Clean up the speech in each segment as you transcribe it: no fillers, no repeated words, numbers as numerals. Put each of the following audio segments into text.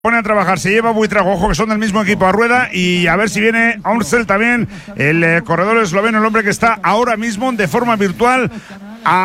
Pone a trabajar, se lleva Buitrago, ojo que son del mismo equipo a rueda, y a ver si viene Aunsel también, el corredor esloveno, el hombre que está ahora mismo de forma virtual a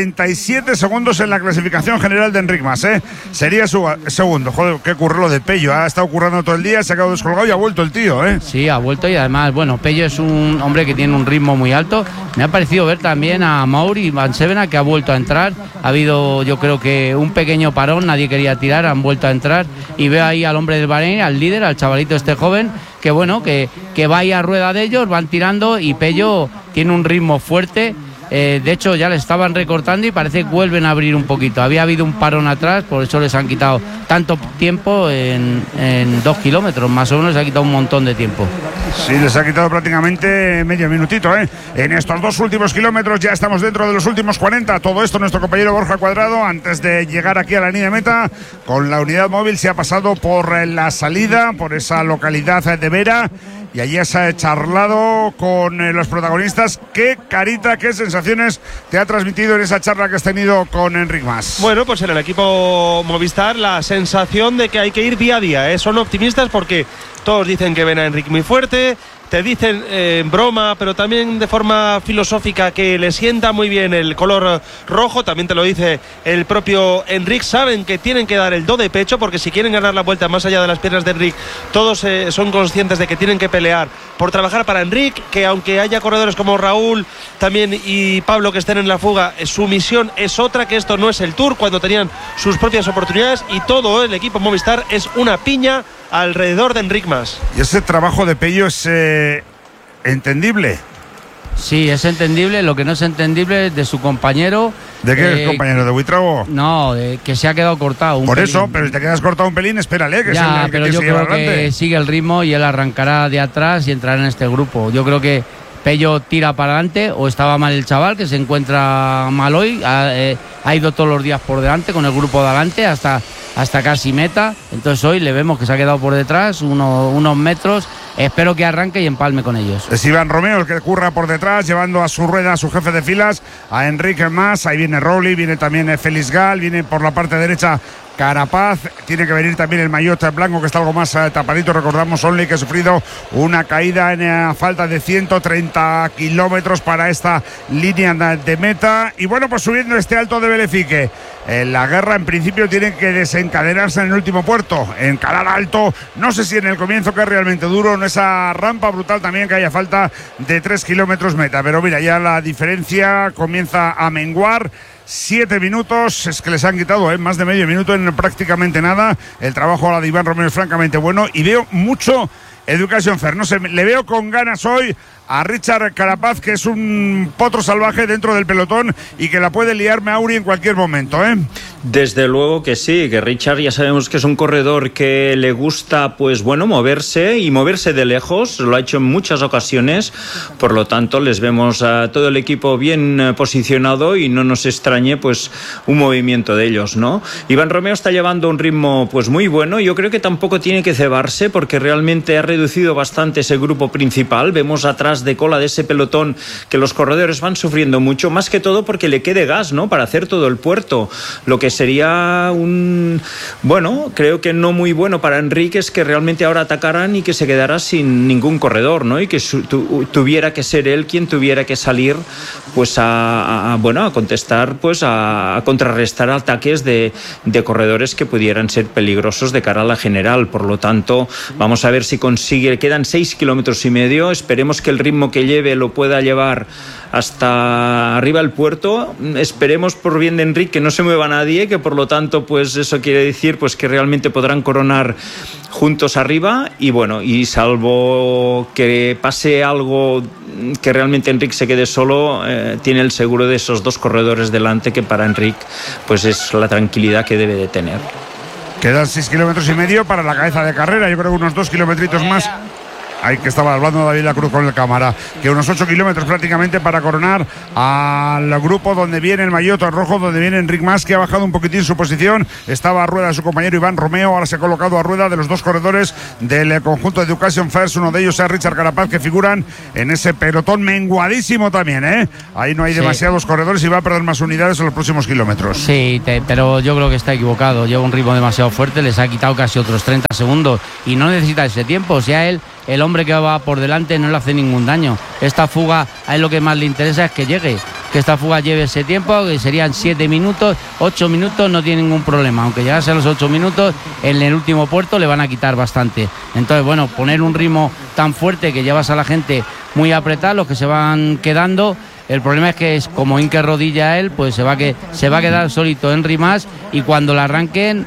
37 segundos en la clasificación general de Enric Mas, sería su segundo. Joder, qué curro de Pello, ha estado currando todo el día, se ha quedado descolgado y ha vuelto el tío, Sí, ha vuelto, y además, bueno, Pello es un hombre que tiene un ritmo muy alto. Me ha parecido ver también a Mauri Van Sevena, que ha vuelto a entrar. Ha habido, yo creo que un pequeño parón, nadie quería tirar, han vuelto a entrar, y veo ahí al hombre del Bahrein, al líder, al chavalito este joven, que bueno, que va ahí a rueda de ellos, van tirando, y Pello tiene un ritmo fuerte. De hecho ya le estaban recortando y parece que vuelven a abrir un poquito. Había habido un parón atrás, por eso les han quitado tanto tiempo en 2 kilómetros, más o menos les ha quitado un montón de tiempo. Sí, les ha quitado prácticamente medio minutito, En estos 2 últimos kilómetros ya estamos dentro de los últimos 40. Todo esto nuestro compañero Borja Cuadrado, antes de llegar aquí a la línea de meta, con la unidad móvil se ha pasado por la salida, por esa localidad de Vera, y allí se ha charlado con los protagonistas. ¿Qué carita, qué sensaciones te ha transmitido en esa charla que has tenido con Enric Mas? Bueno, pues en el equipo Movistar la sensación de que hay que ir día a día, Son optimistas porque todos dicen que ven a Enric muy fuerte. Te dicen en broma, pero también de forma filosófica, que le sienta muy bien el color rojo. También te lo dice el propio Enric. Saben que tienen que dar el do de pecho, porque si quieren ganar la vuelta más allá de las piernas de Enric, todos son conscientes de que tienen que pelear por trabajar para Enric, que aunque haya corredores como Raúl también y Pablo que estén en la fuga, su misión es otra, que esto no es el Tour, cuando tenían sus propias oportunidades, y todo el equipo Movistar es una piña alrededor de Enric Mas. Y ese trabajo de Pello es entendible. Sí, es entendible. Lo que no es entendible es de su compañero. ¿De qué compañero? ¿De Buitrago? No, que se ha quedado cortado por pelín. Eso, pero si te quedas cortado un pelín, espérale, que ya, es el pero que yo sigue creo adelante. Que sigue el ritmo y él arrancará de atrás y entrará en este grupo. Yo creo que Pello tira para adelante, o estaba mal el chaval, que se encuentra mal hoy. Ha ido todos los días por delante con el grupo de adelante hasta casi meta. Entonces hoy le vemos que se ha quedado por detrás unos metros. Espero que arranque y empalme con ellos. Es Iván Romeo el que curra por detrás, llevando a su rueda a su jefe de filas, a Enric Mas. Ahí viene Rowley, viene también Félix Gal, viene por la parte derecha Carapaz, tiene que venir también el maillot blanco, que está algo más tapadito. Recordamos Only, que ha sufrido una caída a falta de 130 kilómetros para esta línea de meta. Y bueno, pues subiendo este alto de Belefique, la guerra en principio tiene que desencadenarse en el último puerto, encarar alto. No sé si en el comienzo, que es realmente duro, en esa rampa brutal también, que haya falta de 3 kilómetros meta. Pero mira, ya la diferencia comienza a menguar. 7 minutos, es que les han quitado más de medio minuto en prácticamente nada. El trabajo ahora de Iván Romeo es francamente bueno, y veo mucho Education Fair. No sé, le veo con ganas hoy a Richard Carapaz, que es un potro salvaje dentro del pelotón y que la puede liar Mauri en cualquier momento, Desde luego que sí, que Richard ya sabemos que es un corredor que le gusta, pues bueno, moverse y moverse de lejos, lo ha hecho en muchas ocasiones, por lo tanto les vemos a todo el equipo bien posicionado y no nos extrañe pues un movimiento de ellos, ¿no? Iván Romeo está llevando un ritmo pues muy bueno. Yo creo que tampoco tiene que cebarse, porque realmente ha reducido bastante ese grupo principal. Vemos atrás de cola de ese pelotón que los corredores van sufriendo mucho, más que todo porque le quede gas, ¿no?, para hacer todo el puerto. Lo que sería creo que no muy bueno para Enrique es que realmente ahora atacaran y que se quedara sin ningún corredor, ¿no?, y que tuviera que ser él quien tuviera que salir pues a contestar, pues a contrarrestar ataques de corredores que pudieran ser peligrosos de cara a la general. Por lo tanto, vamos a ver si consigue. Quedan 6,5 kilómetros. Esperemos que el ritmo que lleve lo pueda llevar hasta arriba del puerto. Esperemos, por bien de Enric, que no se mueva nadie, que por lo tanto pues eso quiere decir pues que realmente podrán coronar juntos arriba. Y bueno, y salvo que pase algo que realmente Enric se quede solo, tiene el seguro de esos 2 corredores delante, que para Enric pues es la tranquilidad que debe de tener. Quedan 6,5 kilómetros para la cabeza de carrera. Yo creo que unos 2 kilometritos más ahí que estaba hablando David Lacruz con el cámara, que unos 8 kilómetros prácticamente para coronar al grupo donde viene el maillot rojo, donde viene Enric Mas, que ha bajado un poquitín su posición. Estaba a rueda de su compañero Iván Romeo, ahora se ha colocado a rueda de los dos corredores del conjunto de Education First. Uno de ellos es Richard Carapaz, que figuran en ese pelotón menguadísimo también, ¿eh? Ahí no hay demasiados corredores y va a perder más unidades en los próximos kilómetros. Sí, pero yo creo que está equivocado. Lleva un ritmo demasiado fuerte, les ha quitado casi otros 30 segundos y no necesita ese tiempo. O sea, el hombre que va por delante no le hace ningún daño. Esta fuga, a él lo que más le interesa es que llegue, que esta fuga lleve ese tiempo, que serían 7 minutos, 8 minutos, no tiene ningún problema. Aunque llegase a los 8 minutos, en el último puerto le van a quitar bastante. Entonces, bueno, poner un ritmo tan fuerte que llevas a la gente muy apretada, los que se van quedando. El problema es que es como hinque rodilla a él, pues se va a quedar solito Enric Mas, y cuando la arranquen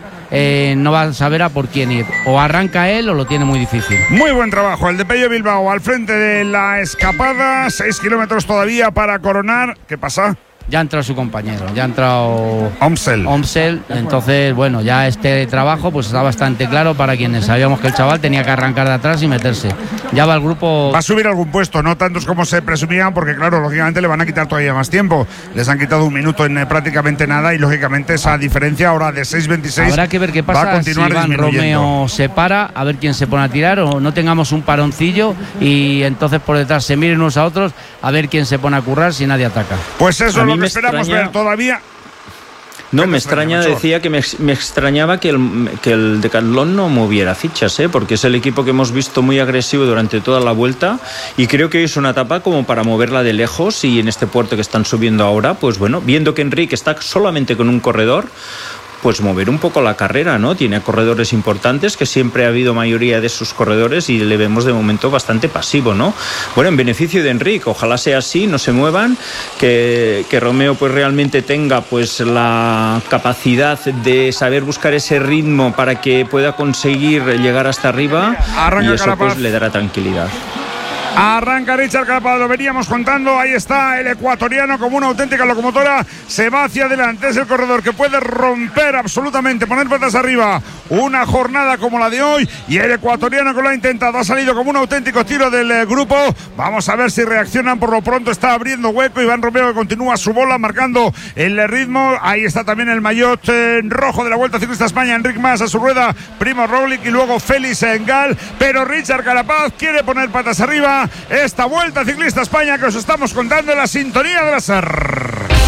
no va a saber a por quién ir. O arranca él o lo tiene muy difícil. Muy buen trabajo el de Pello Bilbao al frente de la escapada. 6 kilómetros todavía para coronar. ¿Qué pasa? Ya ha entrado su compañero, ya ha entrado Omsel. Entonces, bueno, ya este trabajo pues está bastante claro para quienes sabíamos que el chaval tenía que arrancar de atrás y meterse. Ya va el grupo. Va a subir algún puesto, no tantos como se presumían, porque claro, lógicamente le van a quitar todavía más tiempo. Les han quitado un minuto en prácticamente nada y lógicamente esa diferencia ahora de 6.26 habrá que ver qué pasa, va a continuar si Iván disminuyendo. Romeo se para, a ver quién se pone a tirar, o no tengamos un paroncillo y entonces por detrás se miren unos a otros a ver quién se pone a currar si nadie ataca. Pues eso es lo que esperamos ver todavía. No, me extraña, decía que me extrañaba que el Decathlon no moviera fichas, porque es el equipo que hemos visto muy agresivo durante toda la vuelta y creo que es una etapa como para moverla de lejos, y en este puerto que están subiendo ahora, pues bueno, viendo que Enric está solamente con un corredor, pues mover un poco la carrera, ¿no? Tiene corredores importantes, que siempre ha habido mayoría de sus corredores y le vemos de momento bastante pasivo, ¿no? Bueno, en beneficio de Enric, ojalá sea así, no se muevan, que Romeo pues realmente tenga pues la capacidad de saber buscar ese ritmo para que pueda conseguir llegar hasta arriba. Arranca y eso Carapaz. pues le dará tranquilidad. Arranca Richard Carapaz, lo veníamos contando. Ahí está el ecuatoriano como una auténtica locomotora. Se va hacia adelante. Es el corredor que puede romper absolutamente, poner patas arriba una jornada como la de hoy. Y el ecuatoriano que lo ha intentado ha salido como un auténtico tiro del grupo. Vamos a ver si reaccionan. Por lo pronto está abriendo hueco. Iván Romeo que continúa su bola, marcando el ritmo. Ahí está también el maillot rojo de la Vuelta Ciclista España, Enric Mas a su rueda, Primo Roglic y luego Félix Gall. Pero Richard Carapaz quiere poner patas arriba esta Vuelta Ciclista España que os estamos contando en la sintonía de la SER.